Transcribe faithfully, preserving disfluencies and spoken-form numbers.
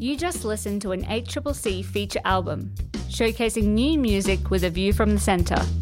You just listened to an eight C C C feature album, showcasing new music with a view from the centre.